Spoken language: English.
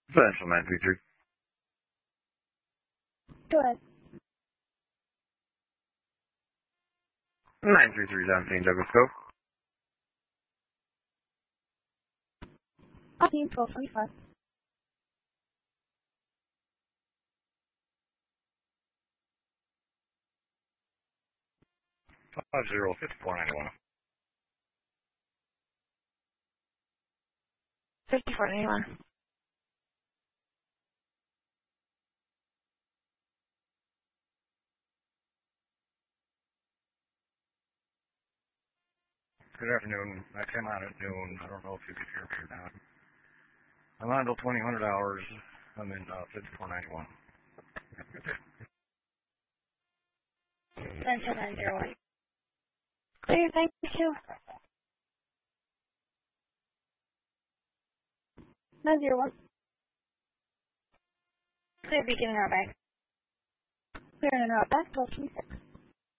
Central 933. Go ahead. 933 17 Douglas Go. Team 1245. 5491. 5491. Good afternoon. I came out at noon. I don't know if you could hear me or not. I'm on until 2000 hours. I'm in 5491. Central 901. Clear, thank you. 901. Clear, beginning our back. Clear and out back, 1226.